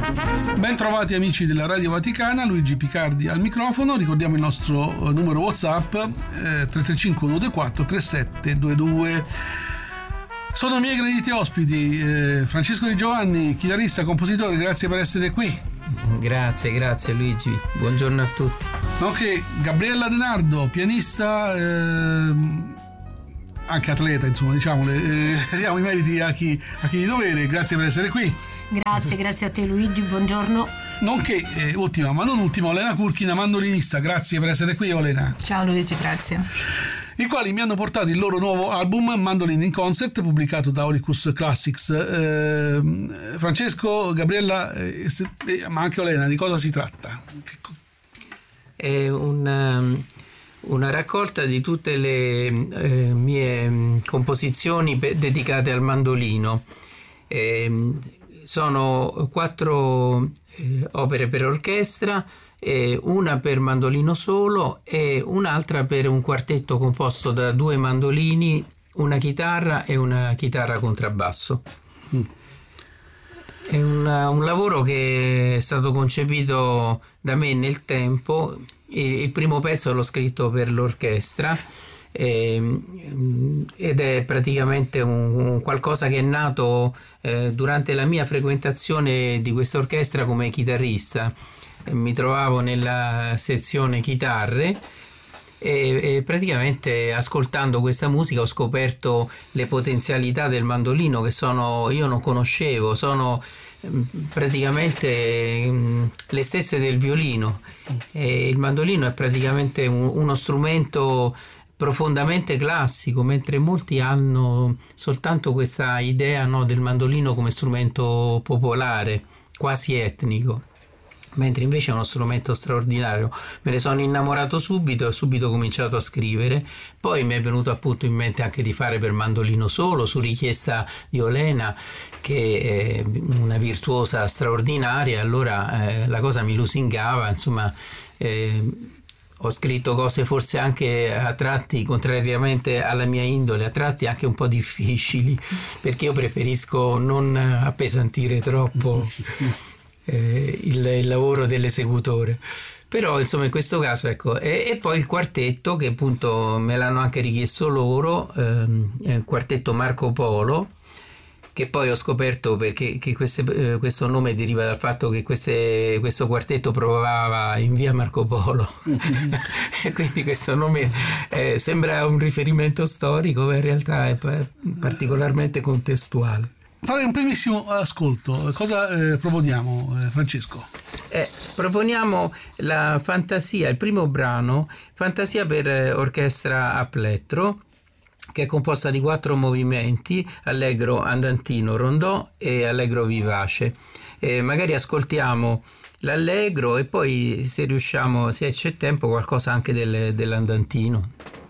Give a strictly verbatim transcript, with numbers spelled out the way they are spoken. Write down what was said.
Ben trovati amici della Radio Vaticana, Luigi Picardi al microfono. Ricordiamo il nostro numero WhatsApp eh, tre tre cinque uno due quattro tre sette due due. Sono i miei graditi ospiti eh, Francesco Di Giovanni, chitarrista, compositore, grazie per essere qui. Grazie, grazie Luigi, buongiorno a tutti. Nonché Gabriella De Nardo, pianista, eh, anche atleta, insomma, diciamo, eh, diamo i meriti a chi, a chi di dovere, grazie per essere qui. Grazie, grazie a te Luigi, buongiorno. Nonché, eh, ultima ma non ultima, Olena Curchina, mandolinista, grazie per essere qui Olena. Ciao Luigi, grazie. I quali mi hanno portato il loro nuovo album Mandolin in Concert, pubblicato da Olicus Classics. Eh, Francesco, Gabriella, eh, se, eh, ma anche Olena, di cosa si tratta? È una, una raccolta di tutte le eh, mie composizioni pe- dedicate al mandolino. Eh, sono quattro eh, opere per orchestra, eh, una per mandolino solo e un'altra per un quartetto composto da due mandolini, una chitarra e una chitarra contrabbasso. Mm. È una, un lavoro che è stato concepito da me nel tempo. Il primo pezzo l'ho scritto per l'orchestra eh, ed è praticamente un, un qualcosa che è nato eh, durante la mia frequentazione di questa orchestra come chitarrista. Mi trovavo nella sezione chitarre e, e praticamente ascoltando questa musica ho scoperto le potenzialità del mandolino che sono, io non conoscevo, sono praticamente mh, le stesse del violino. E il mandolino è praticamente un, uno strumento profondamente classico, mentre molti hanno soltanto questa idea, no, del mandolino come strumento popolare, quasi etnico, mentre invece è uno strumento straordinario. Me ne sono innamorato subito e ho subito cominciato a scrivere. Poi mi è venuto appunto in mente anche di fare per mandolino solo, su richiesta di Olena, che è una virtuosa straordinaria. Allora eh, la cosa mi lusingava, insomma. eh, Ho scritto cose forse anche a tratti, contrariamente alla mia indole, a tratti anche un po' difficili, perché io preferisco non appesantire troppo eh, il, il lavoro dell'esecutore. Però insomma in questo caso ecco, e, e poi il quartetto che appunto me l'hanno anche richiesto loro, ehm, il quartetto Marco Polo, che poi ho scoperto perché che queste, eh, questo nome deriva dal fatto che queste, questo quartetto provava in via Marco Polo e quindi questo nome eh, sembra un riferimento storico, ma in realtà è pa- particolarmente contestuale. Fare un primissimo ascolto, cosa eh, proponiamo eh, Francesco? Eh, proponiamo la fantasia, il primo brano, Fantasia per eh, orchestra a plettro, che è composta di quattro movimenti: allegro, andantino, rondò e allegro vivace. Eh, magari ascoltiamo l'allegro e poi, se riusciamo, se c'è tempo, qualcosa anche del, dell'andantino.